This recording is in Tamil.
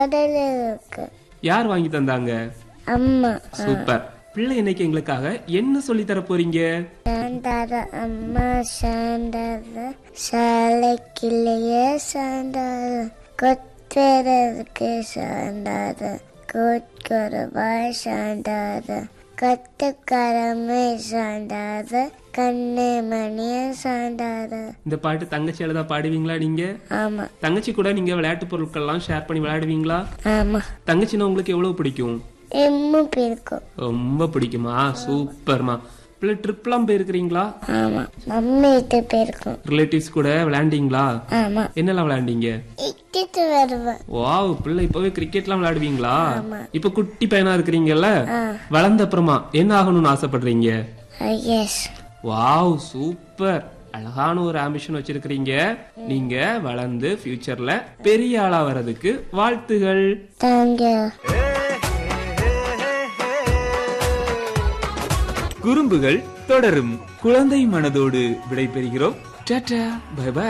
கடல இருக்கு. யார் வாங்கி தந்தாங்க? அம்மா. சூப்பர். பிள்ளை இன்னைக்கு எங்களுக்காக என்ன சொல்லி தர போறீங்க? சாந்தாத அம்மா சாந்தாத சாலைக்கிள்ளையே சாந்தாத கொத்தருக்கு சாந்தாத கோட்கொருவாய் சாந்தாத கத்துக்கரமை சாந்தாத கண்ணே மணிய சாந்தாத. இந்த பாட்டு தங்கச்சியால தான் பாடுவீங்களா நீங்க? ஆமா. தங்கச்சி கூட நீங்க விளையாட்டு பொருட்கள்லாம் ஷேர் பண்ணி விளையாடுவீங்களா? ஆமா. தங்கச்சினா உங்களுக்கு எவ்வளவு பிடிக்கும்? எம்மு பிடிக்கும். ரொம்ப பிடிக்குமா? சூப்பர்மா. பிள்ளை ட்ரிப் எல்லாம் போயிருக்கிறீங்களா? ஆமா. மம்மி கிட்ட போயிருக்கோம். ரிலேட்டிவ்ஸ் கூட விளையாண்டீங்களா? ஆமா. என்னெல்லாம் விளையாண்டீங்க? இக்கிட்டு வருவேன். வாவ், பிள்ளை இப்பவே கிரிக்கெட்லாம் விளையாடுவீங்களா? ஆமா. இப்ப குட்டி பையனா இருக்கிறீங்கல்ல, வளர்ந்த அப்புறமா என்ன ஆகணும்னு ஆசைப்படுறீங்க? எஸ். Wow, super. அழகான ஒரு ஆம்பிஷன் வச்சிருக்கிறீங்க. நீங்க வளர்ந்து ஃபியூச்சர்ல பெரிய ஆளா வர்றதுக்கு வாழ்த்துகள். தேங்க்யூ. குறும்புகள் தொடரும். குழந்தை மனதோடு விடைபெறுகிறோம். Tata, by by.